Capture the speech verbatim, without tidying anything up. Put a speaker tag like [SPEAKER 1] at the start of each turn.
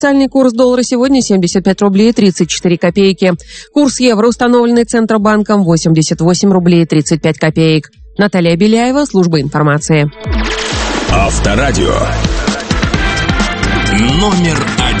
[SPEAKER 1] Официальный курс доллара сегодня семьдесят пять рублей тридцать четыре копейки. Курс евро, установленный Центробанком, восемьдесят восемь рублей тридцать пять копеек. Наталья Беляева, служба информации.
[SPEAKER 2] Авторадио. Номер один.